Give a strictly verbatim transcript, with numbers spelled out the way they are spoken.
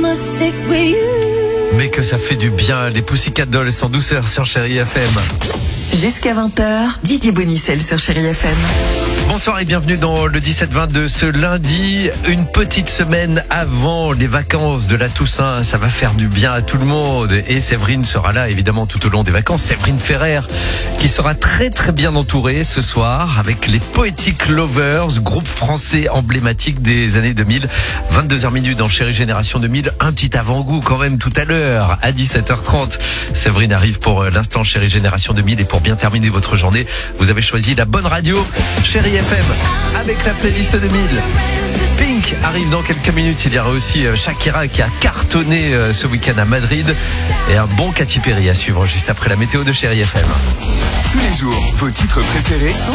Mais que ça fait du bien, les Pussycat Dolls en douceur sur Chérie F M. Jusqu'à vingt heures, Didier Bonicel sur Chérie F M. Bonsoir et bienvenue dans le dix-sept vingt-deux ce lundi, une petite semaine avant les vacances de la Toussaint. Ça va faire du bien à tout le monde et Séverine sera là évidemment tout au long des vacances. Séverine Ferrer qui sera très très bien entourée ce soir avec les Poetic Lovers, groupe français emblématique des années deux mille. vingt-deux heures minutes dans Chérie Génération deux mille. Un petit avant-goût quand même tout à l'heure à dix-sept heures trente. Séverine arrive pour l'instant Chérie Génération deux mille et pour bien terminer votre journée, vous avez choisi la bonne radio, Chérie F M, avec la playlist deux mille. Pink arrive dans quelques minutes. Il y aura aussi Shakira qui a cartonné ce week-end à Madrid et un bon Katy Perry à suivre juste après la météo de Chérie F M. Tous les jours, vos titres préférés Sont